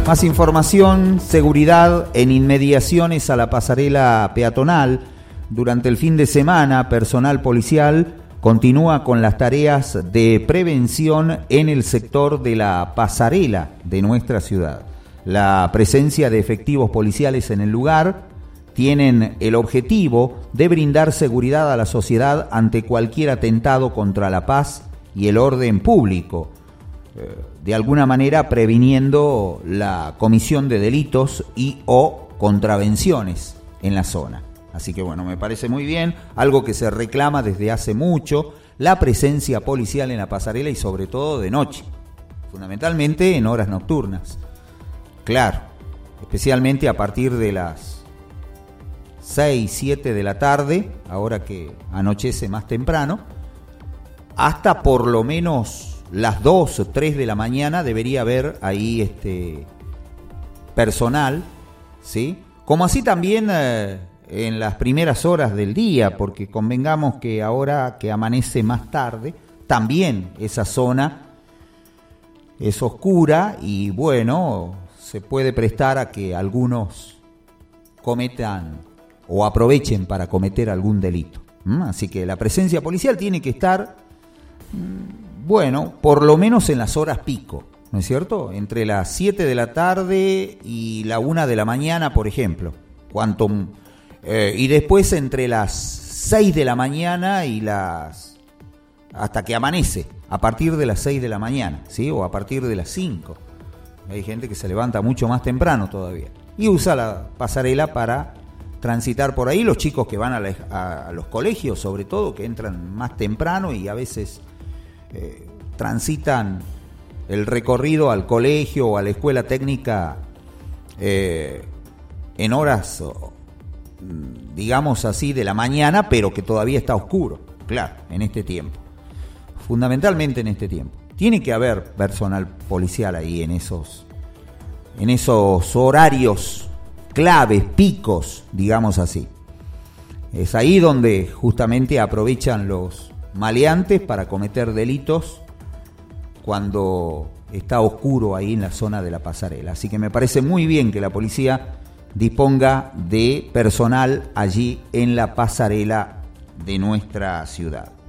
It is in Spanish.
Más información, seguridad en inmediaciones a la pasarela peatonal. Durante el fin de semana, personal policial continúa con las tareas de prevención en el sector de la pasarela de nuestra ciudad. La presencia de efectivos policiales en el lugar tienen el objetivo de brindar seguridad a la sociedad ante cualquier atentado contra la paz y el orden público, de alguna manera previniendo la comisión de delitos y o contravenciones en la zona. Así que bueno, me parece muy bien, algo que se reclama desde hace mucho, la presencia policial en la pasarela y sobre todo de noche, fundamentalmente en horas nocturnas. Claro, especialmente a partir de las 6, 7 de la tarde, ahora que anochece más temprano, hasta por lo menos las 2 o 3 de la mañana debería haber ahí personal, ¿sí? Como así también en las primeras horas del día, porque convengamos que ahora que amanece más tarde, también esa zona es oscura y bueno, se puede prestar a que algunos cometan o aprovechen para cometer algún delito. Así que la presencia policial tiene que estar, bueno, por lo menos en las horas pico, ¿no es cierto? Entre las 7 de la tarde y la 1 de la mañana, por ejemplo. Y después entre las 6 de la mañana y hasta que amanece, a partir de las 6 de la mañana, ¿sí? O a partir de las 5. Hay gente que se levanta mucho más temprano todavía y usa la pasarela para transitar por ahí. Los chicos que van a los colegios, sobre todo, que entran más temprano y a veces transitan el recorrido al colegio o a la escuela técnica en horas, digamos así, de la mañana, pero que todavía está oscuro, claro, en este tiempo. Fundamentalmente en este tiempo. Tiene que haber personal policial ahí en esos horarios claves, picos, digamos así. Es ahí donde justamente aprovechan los maleantes para cometer delitos cuando está oscuro ahí en la zona de la pasarela. Así que me parece muy bien que la policía disponga de personal allí en la pasarela de nuestra ciudad.